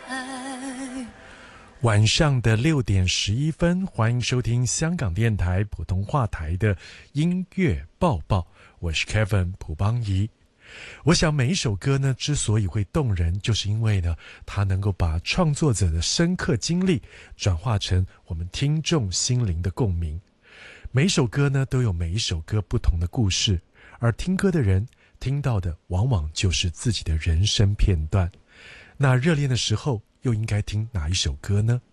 晚上的6:11，欢迎收听香港电台普通话台的音乐报报，我是 Kevin 蒲邦仪。我想每一首歌呢之所以会动人，就是因为呢它能够把创作者的深刻经历转化成我们听众心灵的共鸣。每一首歌呢都有每一首歌不同的故事，而听歌的人听到的往往就是自己的人生片段。那热恋的时候又应该听哪一首歌呢？